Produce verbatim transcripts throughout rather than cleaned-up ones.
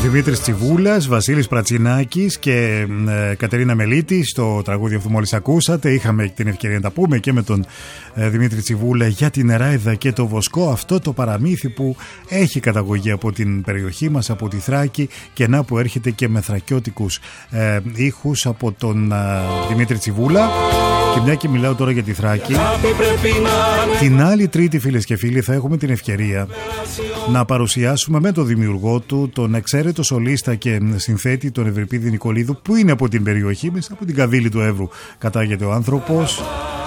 Δημήτρης Τσιβούλας, Βασίλης Πρατσινάκης και ε, Κατερίνα Μελίτη στο τραγούδι αυτό μόλις ακούσατε. Είχαμε την ευκαιρία να τα πούμε και με τον ε, Δημήτρη Τσιβούλα για την Νεράιδα και το Βοσκό. Αυτό το παραμύθι που έχει καταγωγή από την περιοχή μας, από τη Θράκη, και να που έρχεται και με θρακιώτικους ε, ήχους από τον ε, Δημήτρη Τσιβούλα. Και μια και μιλάω τώρα για τη Θράκη, την άλλη Τρίτη, φίλες και φίλοι, θα έχουμε την ευκαιρία να παρουσιάσουμε με τον δημιουργό του, τον εξαίρετο σολίστα και συνθέτη, τον Ευρυπίδη Νικολίδου, που είναι από την περιοχή μας, από την Καβίλη του Εύρου κατάγεται ο άνθρωπος,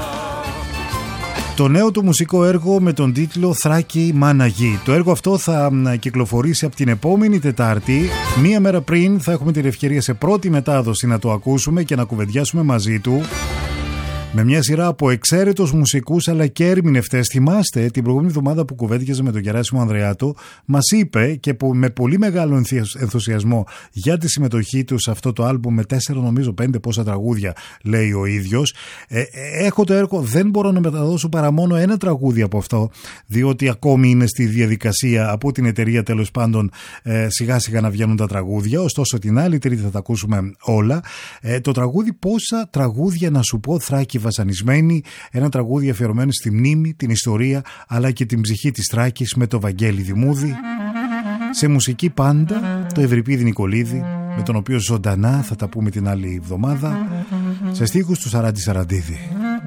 το νέο του μουσικό έργο με τον τίτλο Θράκη Μάνα Γη. Το έργο αυτό θα κυκλοφορήσει από την επόμενη Τετάρτη. Μία μέρα πριν θα έχουμε την ευκαιρία σε πρώτη μετάδοση να το ακούσουμε και να κουβεντιάσουμε μαζί του, με μια σειρά από εξαίρετους μουσικούς αλλά και ερμηνευτές. Θυμάστε την προηγούμενη εβδομάδα που κουβέντιαζε με τον Γεράσιμο Ανδρεάτο, μας είπε και που με πολύ μεγάλο ενθουσιασμό για τη συμμετοχή του σε αυτό το άλμπουμ με τέσσερα, νομίζω πέντε πόσα τραγούδια, λέει ο ίδιος. Ε, έχω το έργο, δεν μπορώ να μεταδώσω παρά μόνο ένα τραγούδι από αυτό, διότι ακόμη είναι στη διαδικασία από την εταιρεία, τέλος πάντων, ε, σιγά σιγά να βγαίνουν τα τραγούδια. Ωστόσο την άλλη Τρίτη θα τα ακούσουμε όλα. Ε, το τραγούδι «Πόσα τραγούδια να σου πω, Θράκη βασανισμένη», ένα τραγούδι αφιερωμένο στη μνήμη, την ιστορία αλλά και την ψυχή της Θράκης, με το Βαγγέλη Δημούδη. Σε μουσική πάντα το Ευρυπίδη Νικολίδη, με τον οποίο ζωντανά θα τα πούμε την άλλη εβδομάδα, σε στίχους του Σαράντη Σαραντίδη.